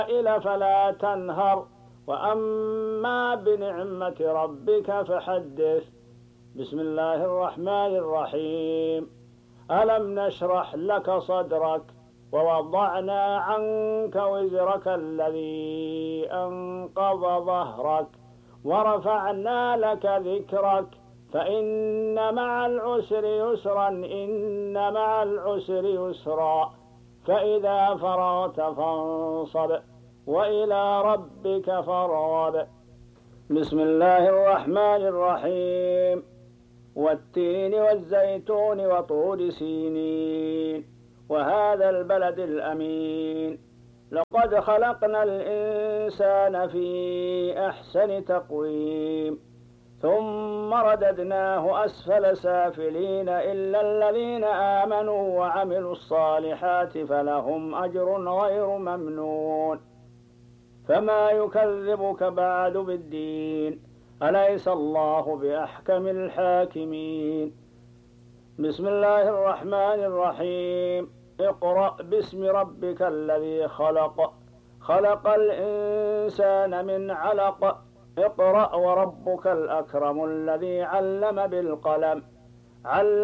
فلا تنهر وأما بنعمة ربك فحدث. بسم الله الرحمن الرحيم. ألم نشرح لك صدرك ووضعنا عنك وزرك الذي أنقض ظهرك ورفعنا لك ذكرك فإن مع العسر يسرا إن مع العسر يسرا فإذا فرغت فانصب وإلى ربك فارغب. بسم الله الرحمن الرحيم. والتين والزيتون وطور سينين وهذا البلد الأمين لقد خلقنا الإنسان في أحسن تقويم ثم رددناه أسفل سافلين إلا الذين آمنوا وعملوا الصالحات فلهم أجر غير ممنون. فما يكذبك بعد بالدين أليس الله بأحكم الحاكمين. بسم الله الرحمن الرحيم. اقرأ باسم ربك الذي خلق خلق الإنسان من علق اقرأ وربك الأكرم الذي علم بالقلم علم